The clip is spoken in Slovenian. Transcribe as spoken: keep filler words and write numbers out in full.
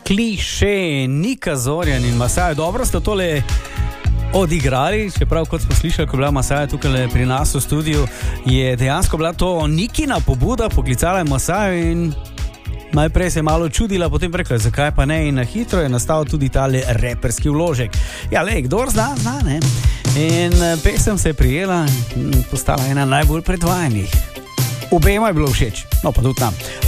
Kliše, Nika Zorjan in Masaja, dobro sta tole odigrali, čeprav kot smo slišali, ko je bila Masaja tukaj pri nas v studiu, je dejansko bila to Nikina pobuda, poklicala je Masajo in najprej se je malo čudila, potem rekla, zakaj pa ne, in na hitro je nastal tudi tale reperski vložek. Ja, le, kdor zna, zna, ne? In pesem se je prijela in postala ena najbolj predvajanih. Obema je bilo všeč, no pa tudi nam.